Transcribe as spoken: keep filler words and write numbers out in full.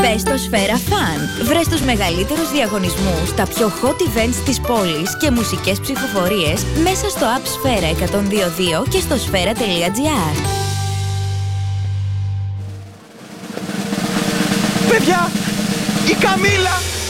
Μπες στο Σφαίρα Fun. Βρες τους μεγαλύτερους διαγωνισμούς, τα πιο hot events της πόλης και μουσικές ψηφοφορίες μέσα στο app Σφαίρα εκατόν δύο δύο και στο σφαίρα τελεία τζι άρ. Παιδιά, η Καμίλα